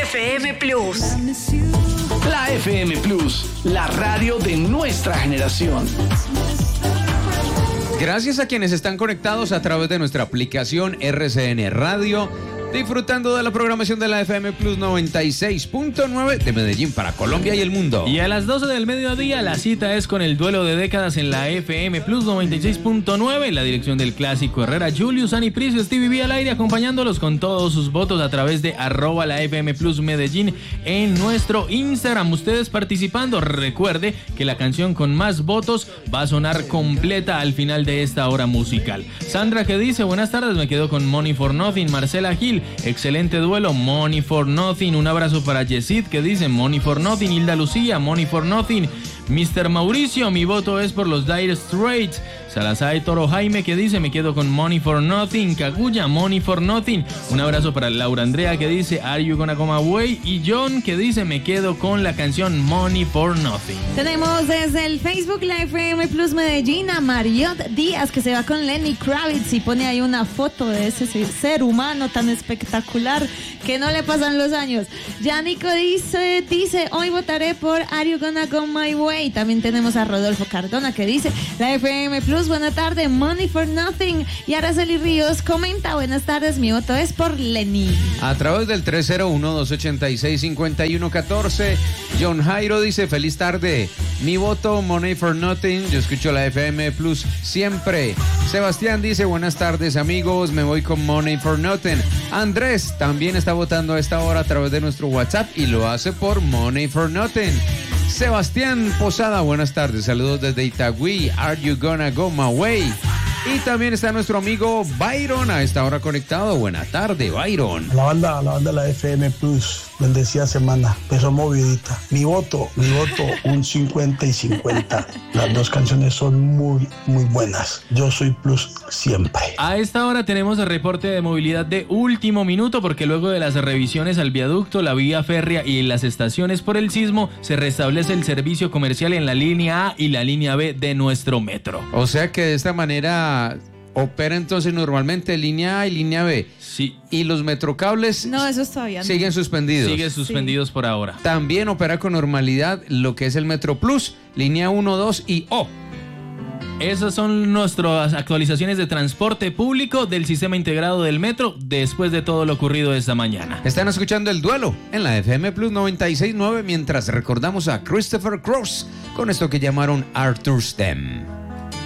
FM Plus. La FM Plus, la radio de nuestra generación. Gracias a quienes están conectados a través de nuestra aplicación RCN Radio, disfrutando de la programación de la FM Plus 96.9 de Medellín para Colombia y el mundo. Y a las 12 del mediodía la cita es con el duelo de décadas en la FM Plus 96.9, la dirección del clásico Herrera, Julius, Ani Pricio, Stevie B al aire, acompañándolos con todos sus votos a través de @la FM Plus Medellín en nuestro Instagram. Ustedes participando, recuerde que la canción con más votos va a sonar completa al final de esta hora musical. Sandra, que dice: buenas tardes, me quedo con Money for Nothing. Marcela Gil, excelente duelo, Money for Nothing. Un abrazo para Yesid, que dice Money for Nothing. Hilda Lucía, Money for Nothing. Mr. Mauricio, mi voto es por los Dire Straits. Salazar Toro Jaime, que dice me quedo con Money for Nothing. Kaguya, Money for Nothing. Un abrazo para Laura Andrea, que dice Are You Gonna Come Away. Y John, que dice me quedo con la canción Money for Nothing. Tenemos desde el Facebook la FM Plus Medellín a Mariot Díaz, que se va con Lenny Kravitz y pone ahí una foto de ese ser humano tan espectacular que no le pasan los años. Yanico dice hoy votaré por Are You Gonna Go My Way. También tenemos a Rodolfo Cardona, que dice la FM Plus, buena tarde, Money for Nothing. Y Araceli Ríos comenta, buenas tardes, mi voto es por Lenny. A través del 301-286-5114, John Jairo dice feliz tarde, mi voto Money for Nothing, yo escucho la FM Plus siempre. Sebastián dice buenas tardes amigos, me voy con Money for Nothing. Andrés también está votando a esta hora a través de nuestro WhatsApp y lo hace por Money for Nothing. Sebastián Posada, buenas tardes, saludos desde Itagüí, Are You Gonna Go My Way? Y también está nuestro amigo Byron a esta hora conectado. Buena tarde, Byron. La banda de la FM Plus, bendecida semana, empezó movidita. Mi voto, un 50 y 50. Las dos canciones son muy, muy buenas. Yo soy Plus siempre. A esta hora tenemos el reporte de movilidad de último minuto, porque luego de las revisiones al viaducto, la vía férrea y las estaciones por el sismo, se restablece el servicio comercial en la línea A y la línea B de nuestro metro. O sea que de esta manera opera entonces normalmente línea A y línea B. Sí. Y los metrocables no, esos todavía no. Siguen suspendidos. Siguen suspendidos por ahora. También opera con normalidad lo que es el Metro Plus, línea 1, 2 y O. Esas son nuestras actualizaciones de transporte público del sistema integrado del metro después de todo lo ocurrido esta mañana. Están escuchando El Duelo en la FM Plus 96.9 mientras recordamos a Christopher Cross con esto que llamaron Arthur's Theme.